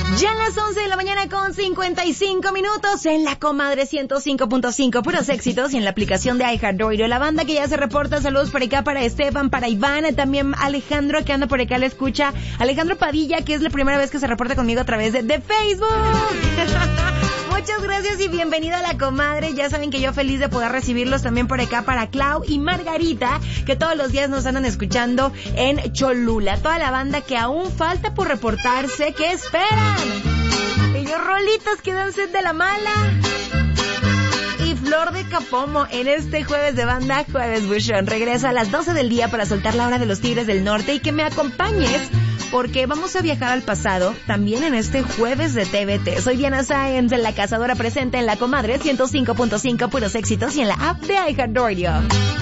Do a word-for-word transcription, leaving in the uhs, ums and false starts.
Ya a las once de la mañana con cincuenta y cinco minutos en la Comadre ciento cinco punto cinco, puros éxitos, y en la aplicación de iHeartRadio. La banda que ya se reporta, saludos por acá para Esteban, para Iván, también Alejandro que anda por acá, la escucha. Alejandro Padilla, que es la primera vez que se reporta conmigo a través de, de Facebook. Muchas gracias y bienvenida a la Comadre. Ya saben que yo feliz de poder recibirlos también por acá para Clau y Margarita, que todos los días nos andan escuchando en Cholula. Toda la banda que aún falta por reportarse, ¿qué esperan? Ellos rolitos que dan sed de la mala. Y Flor de Capomo en este jueves de banda, Jueves Buchón. Regreso a las doce del día para soltar la hora de los Tigres del Norte y que me acompañes, porque vamos a viajar al pasado también en este jueves de T V T. Soy Diana Sáenz, La Cazadora, presente en La Comadre ciento cinco punto cinco, puros éxitos, y en la app de iHeartRadio.